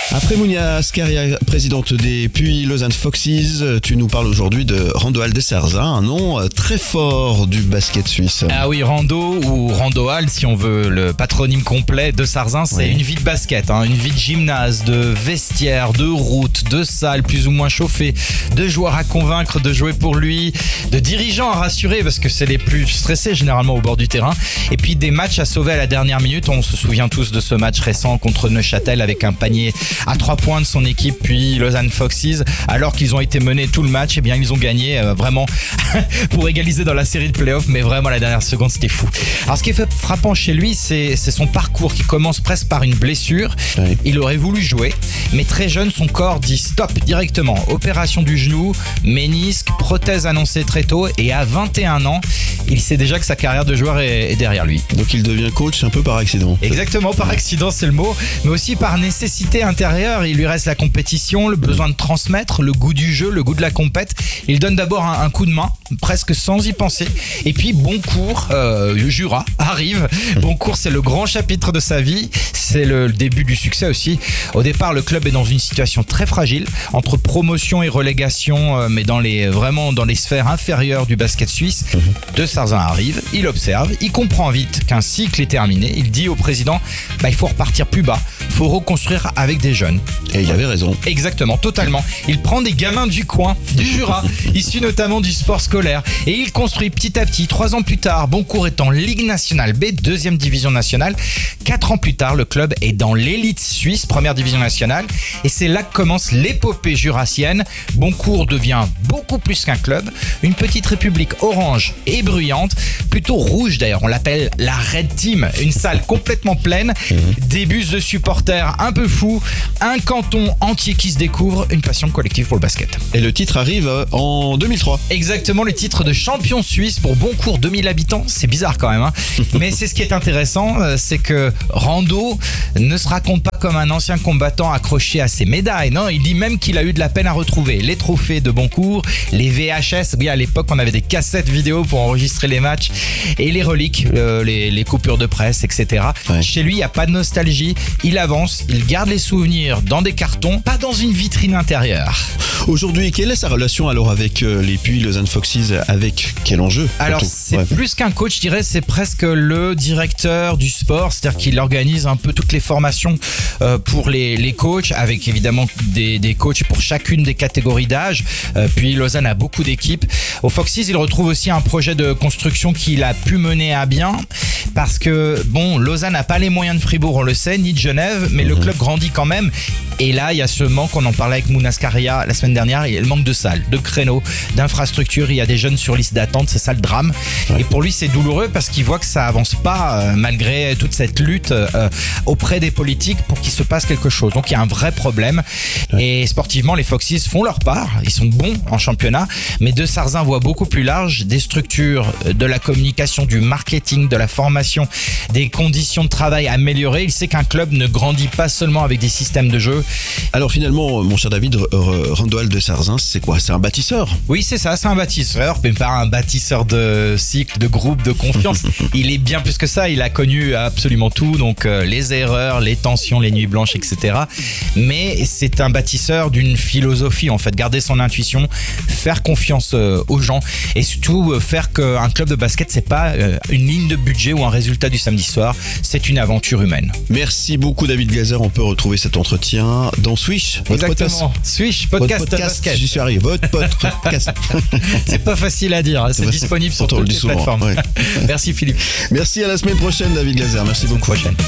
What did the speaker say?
Après Mounia Scaria, présidente des Puy Lausanne Foxes, tu nous parles aujourd'hui de Randoald de Sarzin, un nom très fort du basket suisse. Ah oui, Rando ou Randoald, si on veut le patronyme complet de Sarzin, c'est une vie de basket, une vie de gymnase, de vestiaire, de route, de salle plus ou moins chauffée, de joueurs à convaincre de jouer pour lui, de dirigeants à rassurer parce que c'est les plus stressés généralement au bord du terrain, et puis des matchs à sauver à la dernière minute. On se souvient tous de ce match récent contre Neuchâtel avec un panier à 3 points de son équipe, puis Lausanne Foxes, alors qu'ils ont été menés tout le match, et bien ils ont gagné vraiment pour égaliser dans la série de playoffs, mais vraiment à la dernière seconde c'était fou. Alors ce qui est frappant chez lui, c'est son parcours qui commence presque par une blessure. Il aurait voulu jouer, mais très jeune son corps dit stop directement. Opération du genou, ménisque, prothèse annoncée très tôt, et à 21 ans, il sait déjà que sa carrière de joueur est derrière lui. Donc il devient coach un peu par accident. Exactement, par accident c'est le mot, mais aussi par nécessité intérieure. Il lui reste la compétition, le besoin de transmettre, le goût du jeu, le goût de la compète. Il donne d'abord un coup de main, presque sans y penser, et puis Boncourt, Jura, arrive. Boncourt, c'est le grand chapitre de sa vie, c'est le début du succès aussi. Au départ, le club est dans une situation très fragile, entre promotion et relégation, mais vraiment dans les sphères inférieures du basket suisse. De Sarzin arrive, il observe, il comprend vite qu'un cycle est terminé. Il dit au président, il faut repartir plus bas, il faut reconstruire avec des jeunes. Et il avait raison. Exactement, totalement. Il prend des gamins du coin, du Jura, issus notamment du sport scolaire, et il construit petit à petit. 3 ans plus tard, Boncourt est en Ligue nationale B, 2e division nationale. 4 ans plus tard, le club est dans l'élite suisse, 1re division nationale, et c'est là que commence l'épopée jurassienne. Boncourt devient beaucoup plus qu'un club, une petite république orange et bruyante, plutôt rouge d'ailleurs, on l'appelle la Red Team, une salle complètement pleine, des bus de supporters un peu fous, un canton entier qui se découvre, une passion collective pour le basket. Et le titre arrive en 2003. Exactement, le titre de champion suisse pour Boncourt, 2000 habitants, c'est bizarre quand même, mais c'est ce qui est intéressant, c'est que Rando ne se raconte pas comme un ancien combattant accroché à ses médailles, non, il dit même qu'il a eu de la peine à retrouver les trophées de Boncourt, les VHS, oui à l'époque on avait des cassettes vidéo pour enregistrer les matchs, et les reliques, les coupures de presse, etc. Chez lui, il n'y a pas de nostalgie, il avance, il garde les souvenirs dans des cartons, pas dans une vitrine intérieure. Aujourd'hui, quelle est sa relation alors avec les Puy Lausanne Foxes, avec quel enjeu? Alors c'est plus qu'un coach, je dirais, c'est presque le directeur du sport, c'est-à-dire qu'il organise un peu toutes les formations pour les coachs, avec évidemment des coachs pour chacune des catégories d'âge. Puis Lausanne a beaucoup d'équipes. Au Foxes, il retrouve aussi un projet de construction qu'il a pu mener à bien, parce que Lausanne n'a pas les moyens de Fribourg, on le sait, ni de Genève, mais le club grandit quand même. Et là, il y a ce manque, on en parlait avec Mounia Scaria la semaine dernière, il y a le manque de salles, de créneaux, d'infrastructures. Il y a des jeunes sur liste d'attente, c'est ça le drame. Et pour lui, c'est douloureux parce qu'il voit que ça avance pas malgré toute cette lutte auprès des politiques pour qu'il se passe quelque chose. Donc il y a un vrai problème. Et sportivement, les Foxes font leur part. Ils sont bons en championnat, mais de Sarzin voit beaucoup plus large, des structures, de la communication, du marketing, de la formation, des conditions de travail améliorées. Il sait qu'un club ne grandit pas seulement avec des systèmes de jeu. Alors finalement, mon cher David, Randoald de Sarzin, c'est quoi? C'est un bâtisseur? Oui, c'est ça, c'est un bâtisseur, mais pas un bâtisseur de cycle, de groupe, de confiance. Il est bien plus que ça, il a connu absolument tout, donc les erreurs, les tensions, les nuits blanches, etc. Mais c'est un bâtisseur d'une philosophie, en fait, garder son intuition, faire confiance aux gens, et surtout faire qu'un club de basket, c'est pas une ligne de budget ou un résultat du samedi soir, c'est une aventure humaine. Merci beaucoup David Glazer, on peut retrouver cet entretien dans Swish, votre podcast. Swish, podcast basket. J'y suis arrivé, votre podcast. C'est pas facile à dire, c'est disponible sur toutes les plateformes. Merci Philippe. Merci, à la semaine prochaine David Glazer, merci beaucoup. Prochaine.